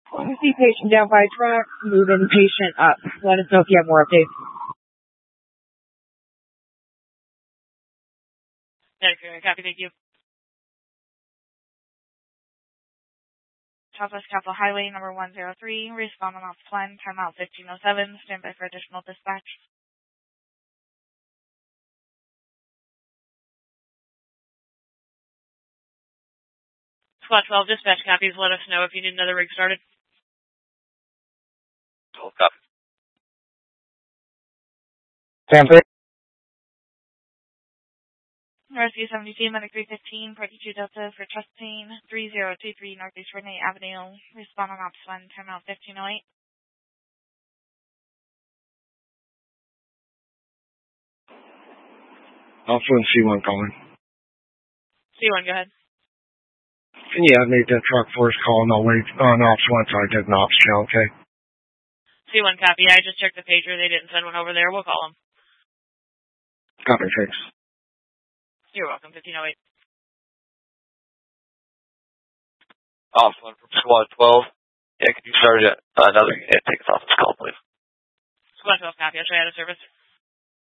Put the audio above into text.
See patient down by truck, moving patient up. Let us know if you have more updates. Copy, thank you. Southwest Capitol Highway, number 103, respond on ops 1, timeout 1507, stand by for additional dispatch. Squad 12, dispatch copies, let us know if you need another rig started. 12 copy. Stanford. Rescue 72, Medic 315, Party 2 Delta for chest pain, 3023 Northeast Renee Avenue, respond on ops 1, timeout 1508. Alpha and C1 calling. C1, go ahead. Can you have me that truck first call and I'll wait on ops once I get an ops channel, okay? C1 copy, I just checked the pager, they didn't send one over there, we'll call them. Copy, thanks. You're welcome, 1508. Ops 1 from Squad 12. Yeah, can you start another unit? Take us off this call, please. Squad 12 copy, I'll try out of service.